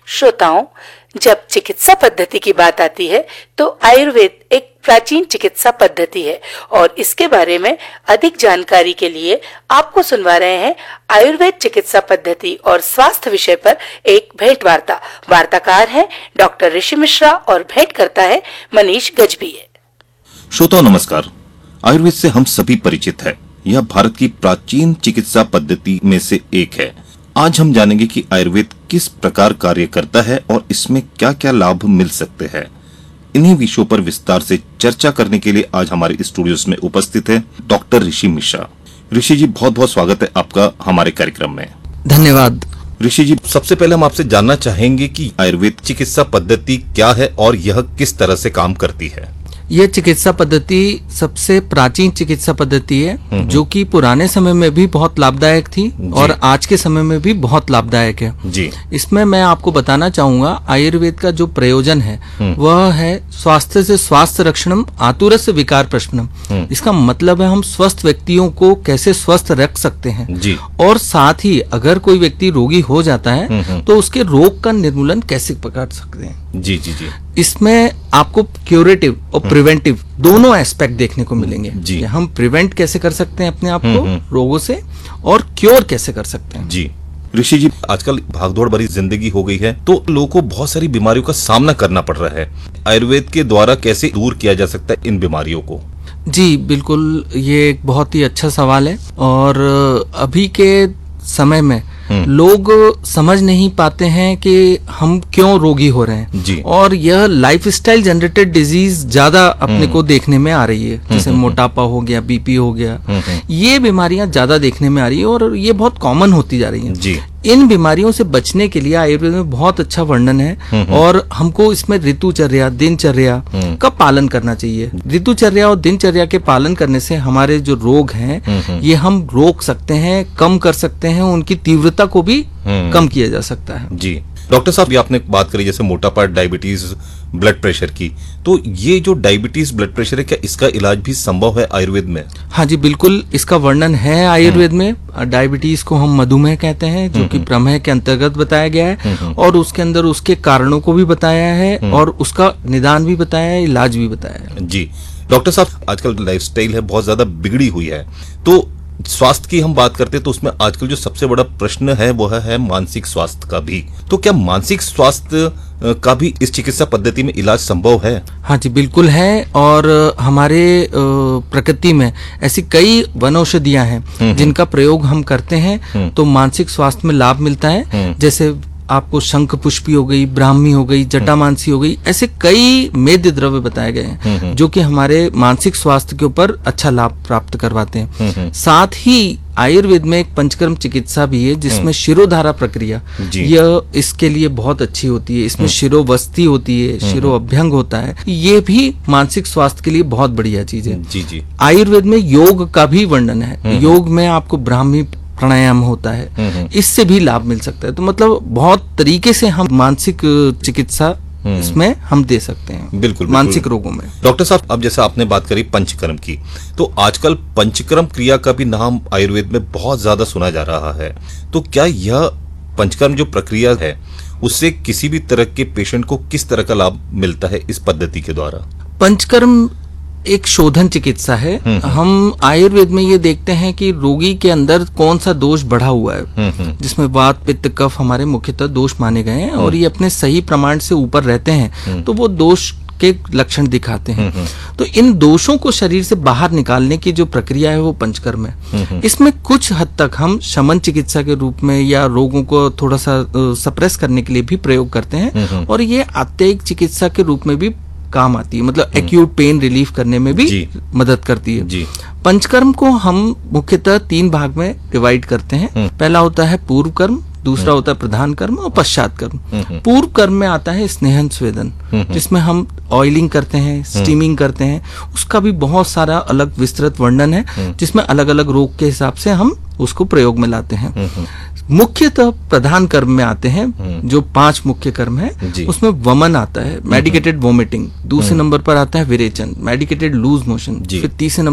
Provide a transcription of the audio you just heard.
श्रोताओं, जब चिकित्सा पद्धति की बात आती है तो आयुर्वेद एक प्राचीन चिकित्सा पद्धति है और इसके बारे में अधिक जानकारी के लिए आपको सुनवा रहे हैं आयुर्वेद चिकित्सा पद्धति और स्वास्थ्य विषय पर एक भेंट वार्ता। वार्ताकार हैं डॉक्टर ऋषि मिश्रा और भेंट करता है मनीष गजभिये। श्रोताओं नमस्कार। आयुर्वेद से हम सभी परिचित हैं। यह भारत की प्राचीन चिकित्सा पद्धति में से एक है। आज हम जानेंगे कि आयुर्वेद किस प्रकार कार्य करता है और इसमें क्या क्या लाभ मिल सकते हैं। इन्हीं विषयों पर विस्तार से चर्चा करने के लिए आज हमारे स्टूडियोज में उपस्थित है डॉक्टर ऋषि मिश्रा। ऋषि जी, बहुत बहुत स्वागत है आपका हमारे कार्यक्रम में। धन्यवाद। ऋषि जी, सबसे पहले हम आपसे जानना चाहेंगे कि आयुर्वेद चिकित्सा पद्धति क्या है और यह किस तरह से काम करती है। यह चिकित्सा पद्धति सबसे प्राचीन चिकित्सा पद्धति है जो कि पुराने समय में भी बहुत लाभदायक थी और आज के समय में भी बहुत लाभदायक है जी। इसमें मैं आपको बताना चाहूंगा आयुर्वेद का जो प्रयोजन है वह है स्वास्थ्य से स्वास्थ्य रक्षणम आतुरस्य विकार प्रशमनम। इसका मतलब है हम स्वस्थ व्यक्तियों को कैसे स्वस्थ रख सकते हैं जी। और साथ ही अगर कोई व्यक्ति रोगी हो जाता है तो उसके रोग का निर्मूलन कैसे कर सकते हैं। जी जी जी। इसमें आपको क्यूरेटिव और प्रिवेंटिव दोनों एस्पेक्ट देखने को मिलेंगे जी। हम प्रिवेंट कैसे कर सकते हैं अपने आप को रोगों से और क्योर कैसे कर सकते हैं। जी ऋषि जी, आजकल भागदौड़ भरी जिंदगी हो गई है तो लोगों को बहुत सारी बीमारियों का सामना करना पड़ रहा है। आयुर्वेद के द्वारा कैसे दूर किया जा सकता है इन बीमारियों को। जी बिल्कुल, ये एक बहुत ही अच्छा सवाल है और अभी के समय में लोग समझ नहीं पाते हैं कि हम क्यों रोगी हो रहे हैं जी। और यह लाइफस्टाइल जनरेटेड डिजीज ज्यादा अपने को देखने में आ रही है, जैसे मोटापा हो गया, बीपी हो गया, ये बीमारियां ज्यादा देखने में आ रही है और ये बहुत कॉमन होती जा रही हैं जी। इन बीमारियों से बचने के लिए आयुर्वेद में बहुत अच्छा वर्णन है और हमको इसमें ऋतुचर्या, दिनचर्या का पालन करना चाहिए। ऋतुचर्या और दिनचर्या के पालन करने से हमारे जो रोग हैं ये हम रोक सकते हैं, कम कर सकते हैं, उनकी तीव्रता को भी कम किया जा सकता है। जी डॉक्टर साहब, ये आपने बात करी जैसे मोटापा, डायबिटीज, ब्लड प्रेशर की, तो ये जो डायबिटीज ब्लड प्रेशर है क्या इसका इलाज भी संभव है आयुर्वेद में। हाँ जी बिल्कुल, इसका वर्णन है आयुर्वेद में। डायबिटीज को हम मधुमेह कहते हैं जो कि प्रमेह के अंतर्गत बताया गया है और उसके अंदर उसके कारणों को भी बताया है और उसका निदान भी बताया है, इलाज भी बताया है। जी डॉक्टर साहब, आजकल लाइफस्टाइल है बहुत ज्यादा बिगड़ी हुई है, तो स्वास्थ्य की हम बात करते हैं तो उसमें आजकल जो सबसे बड़ा प्रश्न है वह है मानसिक स्वास्थ्य का भी। तो क्या मानसिक स्वास्थ्य का भी इस चिकित्सा पद्धति में इलाज संभव है। हाँ जी बिल्कुल है और हमारे प्रकृति में ऐसी कई वनौषधियां हैं जिनका प्रयोग हम करते हैं तो मानसिक स्वास्थ्य में लाभ मिलता है। जैसे आपको शंख पुष्पी हो गई, ब्राह्मी हो गई, जटामानसी हो गई, ऐसे कई मेद्य द्रव्य बताए गए हैं जो कि हमारे मानसिक स्वास्थ्य के ऊपर अच्छा लाभ प्राप्त करवाते हैं। साथ ही आयुर्वेद में एक पंचकर्म चिकित्सा भी है जिसमें शिरोधारा प्रक्रिया यह इसके लिए बहुत अच्छी होती है। इसमें शिरोवस्ती होती है, शिरो अभ्यंग होता है, ये भी मानसिक स्वास्थ्य के लिए बहुत बढ़िया चीज है। जी जी। आयुर्वेद में योग का भी वर्णन है। योग में आपको ब्राह्मी प्राणायाम होता है, इससे भी लाभ मिल सकता है। तो मतलब बहुत तरीके से हम मानसिक चिकित्सा इसमें हम दे सकते हैं। बिल्कुल मानसिक रोगों में। डॉक्टर साहब, अब जैसे आपने बात करी पंचकर्म की, तो आजकल पंचकर्म क्रिया का भी नाम आयुर्वेद में बहुत ज्यादा सुना जा रहा है। तो क्या यह पंचकर्म जो प्रक्रिया है उससे किसी भी तरह के पेशेंट को किस तरह का लाभ मिलता है इस पद्धति के द्वारा। पंचकर्म एक शोधन चिकित्सा है। हम आयुर्वेद में ये देखते हैं कि रोगी के अंदर कौन सा दोष बढ़ा हुआ है, जिसमें वात, पित्त, कफ हमारे मुख्यतः दोष माने गए हैं और ये अपने सही प्रमाण से ऊपर रहते हैं तो वो दोष के लक्षण दिखाते हैं। तो इन दोषों को शरीर से बाहर निकालने की जो प्रक्रिया है वो पंचकर्म है। इसमें कुछ हद तक हम शमन चिकित्सा के रूप में या रोगों को थोड़ा सा सप्रेस करने के लिए भी प्रयोग करते हैं और ये आत्यायिक चिकित्सा के रूप में भी काम आती है, मतलब एक्यूट पेन रिलीफ करने में भी मदद करती है। जी। पंचकर्म को हम मुख्यतः 3 भाग में डिवाइड करते हैं। पहला होता है पूर्व कर्म, दूसरा होता है प्रधान कर्म और पश्चात कर्म। पूर्व कर्म में आता है स्नेहन स्वेदन, जिसमें हम ऑयलिंग करते हैं, स्टीमिंग करते हैं। उसका भी बहुत सारा अलग विस्तृत वर्णन है जिसमें अलग अलग रोग के हिसाब से हम उसको प्रयोग में लाते हैं। मुख्यतः प्रधान कर्म में आते हैं जो 5 मुख्य कर्म है, उसमें वमन आता है, मेडिकेटेड वोमिटिंग, दूसरे नंबर पर आता है विरेचन, मेडिकेटेड लूज मोशन, फिर तीसरे